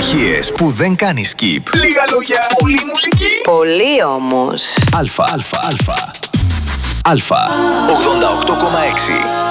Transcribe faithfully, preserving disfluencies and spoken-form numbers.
επιτυχίες που δεν κάνει skip. Λίγα λόγια, πολλή μουσική. Πολύ όμως. Αλφα, αλφα, αλφα. Αλφα, ογδόντα οκτώ κόμμα έξι.